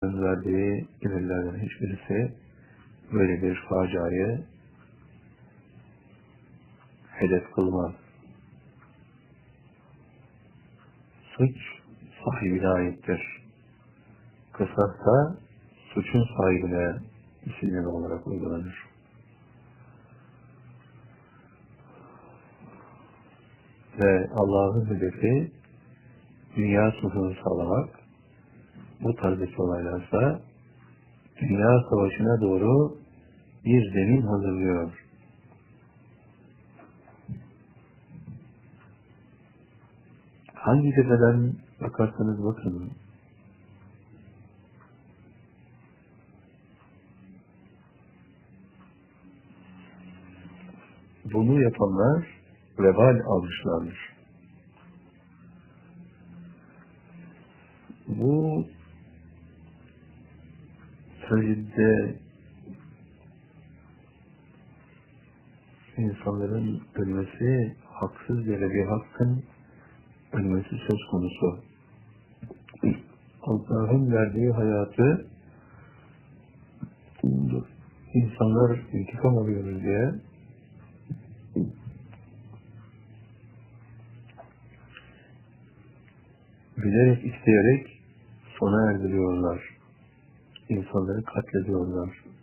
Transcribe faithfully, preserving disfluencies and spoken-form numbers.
Allah'ın verdiği emirlerden hiçbirisi böyle bir faciayı hedef kılmaz. Suç sahibine aittir. Kısas da suçun sahibine isimli olarak uygulanır. Ve Allah'ın hedefi dünya sulhunu sağlamak. Bu tarzdaki olaylarsa dünya savaşına doğru bir zemin hazırlıyor. Hangi tepeden bakarsanız bakın, bunu yapanlar vebal almışlardır. Bu sözde insanların ölmesi, haksız yere bir hakkın ölmesi söz konusu. Allah'ın verdiği hayatı insanlar intikam alıyoruz diye bilerek, isteyerek sona erdiriyorlar. İnsanları katlediyorlar.